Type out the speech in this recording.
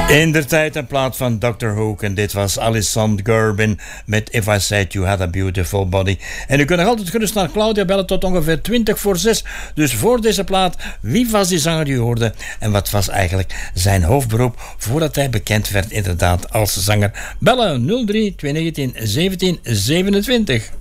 Indertijd een plaat van Dr. Hook en dit was Alison Gerbin met If I Said You Had a Beautiful Body. En u kunt nog altijd gerust naar Claudia bellen tot ongeveer 6:20. Dus voor deze plaat, wie was die zanger die hoorde en wat was eigenlijk zijn hoofdberoep voordat hij bekend werd inderdaad als zanger? Bellen 03 219 17 27.